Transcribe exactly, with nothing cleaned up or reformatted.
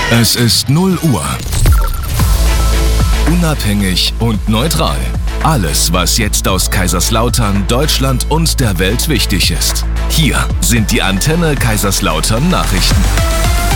Es ist null Uhr. Unabhängig und neutral. Alles, was jetzt aus Kaiserslautern, Deutschland und der Welt wichtig ist. Hier sind die Antenne Kaiserslautern Nachrichten.